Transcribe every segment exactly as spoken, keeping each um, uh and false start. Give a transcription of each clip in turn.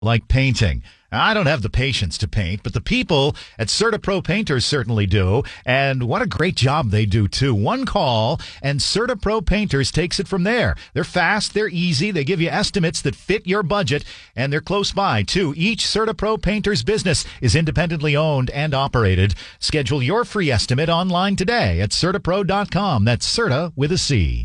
like painting. I don't have the patience to paint, but the people at CertaPro Painters certainly do. And what a great job they do, too. One call, and CertaPro Painters takes it from there. They're fast, they're easy, they give you estimates that fit your budget, and they're close by, too. Each CertaPro Painters business is independently owned and operated. Schedule your free estimate online today at Certapro dot com. That's Certa with a C.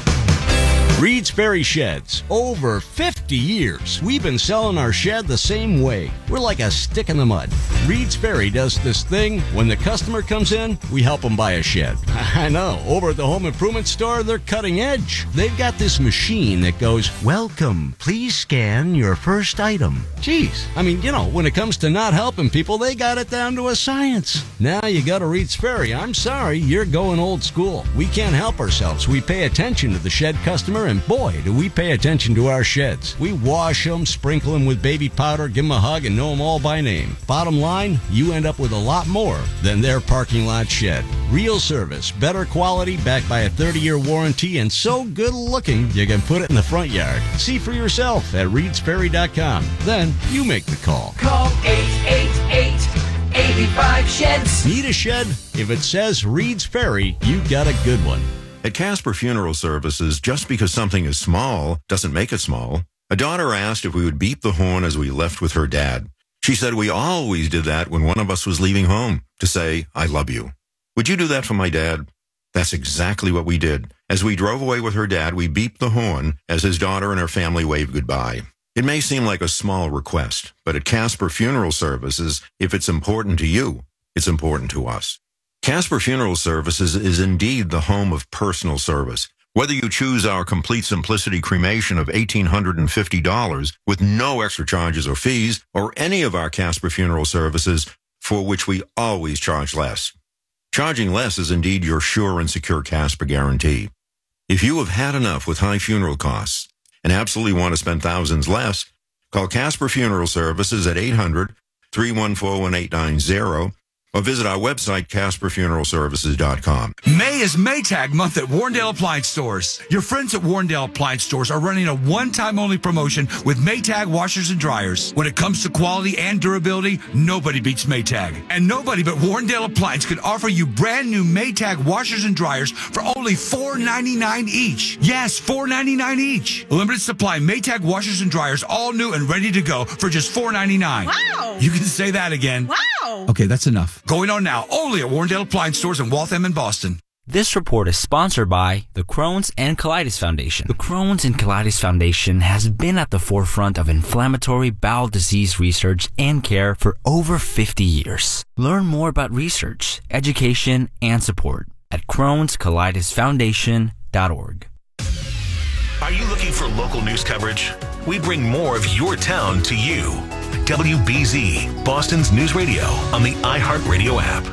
Reed's Ferry Sheds. Over fifty years, we've been selling our shed the same way. We're like a stick in the mud. Reed's Ferry does this thing. When the customer comes in, we help them buy a shed. I know, over at the home improvement store, they're cutting edge. They've got this machine that goes, "Welcome, please scan your first item." Jeez, I mean, you know, when it comes to not helping people, they got it down to a science. Now you go to Reed's Ferry. I'm sorry, you're going old school. We can't help ourselves. We pay attention to the shed customer, and boy, do we pay attention to our sheds. We wash them, sprinkle them with baby powder, give them a hug, and know them all by name. Bottom line, you end up with a lot more than their parking lot shed. Real service, better quality, backed by a thirty-year warranty, and so good looking you can put it in the front yard. See for yourself at Reeds Ferry dot com. Then you make the call. Call eight eight eight, eight five, sheds. Need a shed? If it says Reeds Ferry, you got a good one. At Casper Funeral Services, just because something is small doesn't make it small. A daughter asked if we would beep the horn as we left with her dad. She said we always did that when one of us was leaving home, to say, "I love you." Would you do that for my dad? That's exactly what we did. As we drove away with her dad, we beeped the horn as his daughter and her family waved goodbye. It may seem like a small request, but at Casper Funeral Services, if it's important to you, it's important to us. Casper Funeral Services is indeed the home of personal service. Whether you choose our Complete Simplicity cremation of one thousand eight hundred fifty dollars with no extra charges or fees, or any of our Casper Funeral Services for which we always charge less. Charging less is indeed your sure and secure Casper guarantee. If you have had enough with high funeral costs and absolutely want to spend thousands less, call Casper Funeral Services at eight hundred, three one four, one eight nine zero or visit our website, Casper Funeral Services dot com. May is Maytag month at Warrendale Appliance Stores. Your friends at Warrendale Appliance Stores are running a one-time only promotion with Maytag washers and dryers. When it comes to quality and durability, nobody beats Maytag. And nobody but Warrendale Appliance can offer you brand new Maytag washers and dryers for only four ninety-nine each. Yes, four ninety-nine each. Limited supply Maytag washers and dryers, all new and ready to go for just four ninety-nine. Wow! You can say that again. Wow! Okay, that's enough. Going on now, only at Warrendale Appliance Stores in Waltham and Boston. This report is sponsored by the Crohn's and Colitis Foundation. The Crohn's and Colitis Foundation has been at the forefront of inflammatory bowel disease research and care for over fifty years. Learn more about research, education, and support at Crohn's Colitis Foundation dot org. Are you looking for local news coverage? We bring more of your town to you. W B Z, Boston's news radio on the iHeartRadio app.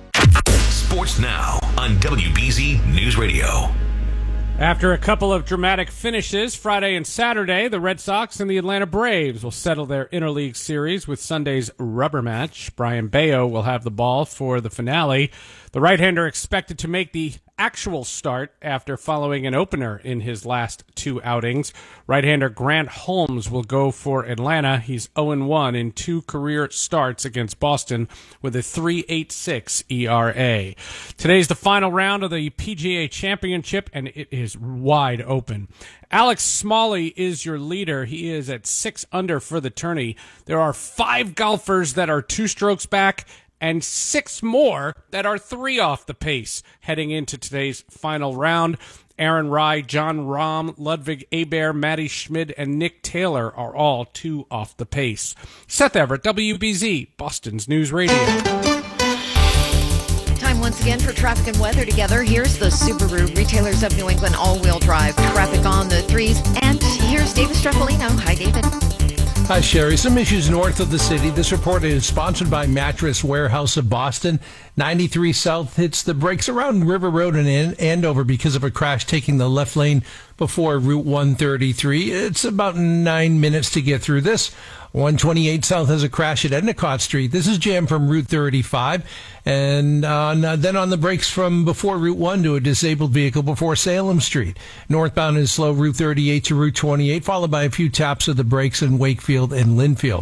Sports now on W B Z News Radio. After a couple of dramatic finishes Friday and Saturday, the Red Sox and the Atlanta Braves will settle their interleague series with Sunday's rubber match. Brian Bayo will have the ball for the finale. The right-hander expected to make the actual start after following an opener in his last two outings. Right-hander Grant Holmes will go for Atlanta. He's oh and one in two career starts against Boston with a three point eight six E R A. Today's the final round of the P G A Championship, and it is wide open. Alex Smalley is your leader. He is at six under for the tourney. There are five golfers that are two strokes back, and six more that are three off the pace heading into today's final round. Aaron Rai, John Rahm, Ludwig Abear, Matty Schmid, and Nick Taylor are all two off the pace. Seth Everett, W B Z, Boston's News Radio. Time once again for traffic and weather together. Here's the Subaru Retailers of New England all-wheel drive traffic on the threes. And here's David Streffolino. Hi, David. Hi, Sherry. Some issues north of the city. This report is sponsored by Mattress Warehouse of Boston. ninety-three South hits the brakes around River Road and Andover because of a crash taking the left lane before Route one thirty-three. It's about nine minutes to get through this. one twenty-eight South has a crash at Endicott Street. This is jammed from Route thirty-five. And on, uh, then on the brakes from before Route one to a disabled vehicle before Salem Street. Northbound is slow Route thirty-eight to Route twenty-eight, followed by a few taps of the brakes in Wakefield and Linfield.